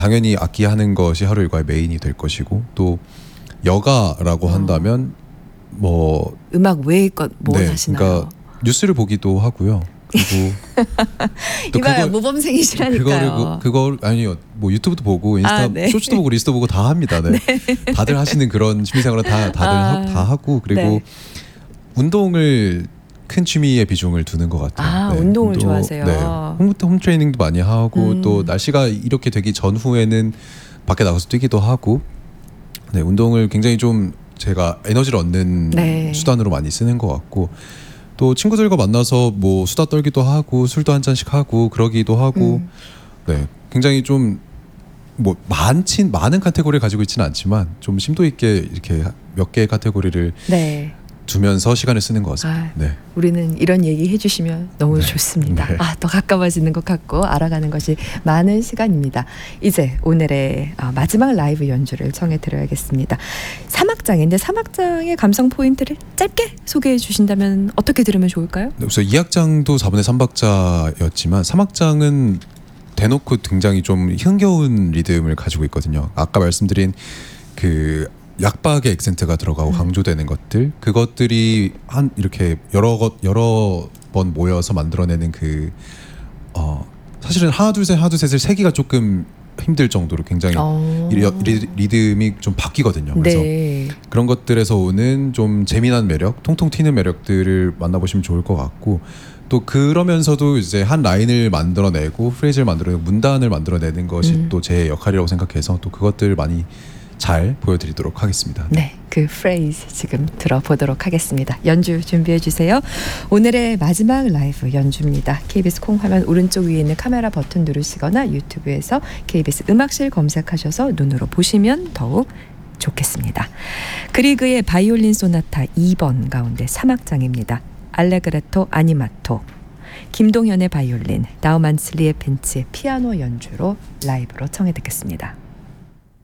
당연히 악기 하는 것이 하루 일과의 메인이 될 것이고, 또 여가라고 한다면 뭐 음악 외의 것 뭐 네, 하시나요? 그러니까 뉴스를 보기도 하고요. 그리고 또 이봐요, 모범생이시라니까요. 그걸 아니요, 뭐 유튜브도 보고 인스타 네. 쇼츠도 보고 리스트도 보고 다 합니다. 네. 다들 하시는 그런 취미생활은 다들 다 하고, 그리고 네. 운동을 큰 취미의 비중을 두는 것 같아요. 운동을 좋아하세요. 네. 홈 트레이닝도 많이 하고, 또 날씨가 이렇게 되기 전후에는 밖에 나가서 뛰기도 하고, 네, 운동을 굉장히 좀 제가 에너지를 얻는 네. 수단으로 많이 쓰는 것 같고, 또 친구들과 만나서 뭐 수다 떨기도 하고 술도 한 잔씩 하고 그러기도 하고, 네, 굉장히 좀 뭐 많은 카테고리를 가지고 있지는 않지만 좀 심도 있게 이렇게 몇 개의 카테고리를 네. 두면서 시간을 쓰는 것 같습니다. 네. 우리는 이런 얘기 해주시면 너무 좋습니다. 네. 더 가까워지는 것 같고 알아가는 것이 많은 시간입니다. 이제 오늘의 마지막 라이브 연주를 청해 드려야겠습니다. 사막장인데 사막장의 감성 포인트를 짧게 소개해 주신다면 어떻게 들으면 좋을까요? 그래서 2악장도 4분의 3박자였지만 3악장은 대놓고 굉장히 좀 흥겨운 리듬을 가지고 있거든요. 아까 말씀드린 그 약박의 액센트가 들어가고 강조되는 것들, 그것들이 이렇게 여러 번 모여서 만들어내는 그 사실은 하나 둘 셋을 세기가 조금 힘들 정도로 굉장히 리듬이 좀 바뀌거든요. 그래서 네. 그런 것들에서 오는 좀 재미난 매력, 통통 튀는 매력들을 만나보시면 좋을 것 같고, 또 그러면서도 이제 한 라인을 만들어내고 프레이즈를 만들어내고 문단을 만들어내는 것이 또 제 역할이라고 생각해서 또 그것들을 많이 잘 보여드리도록 하겠습니다. 네, 그 프레이즈 지금 들어보도록 하겠습니다. 연주 준비해 주세요. 오늘의 마지막 라이브 연주입니다. KBS 콩 화면 오른쪽 위에 있는 카메라 버튼 누르시거나 유튜브에서 KBS 음악실 검색하셔서 눈으로 보시면 더욱 좋겠습니다. 그리그의 바이올린 소나타 2번 가운데 3악장입니다. 알레그레토 아니마토, 김동현의 바이올린, 나우만슬리의 벤츠의 피아노 연주로 라이브로 청해 듣겠습니다.